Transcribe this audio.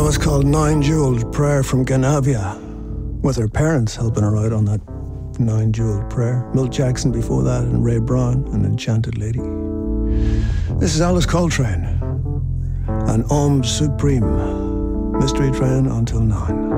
was called Nine Jeweled Prayer from Ganavia, with her parents helping her out on that Nine Jeweled Prayer. Milt Jackson before that, and Ray Brown, an Enchanted Lady. This is Alice Coltrane and Om Supreme. Mystery Train until 9.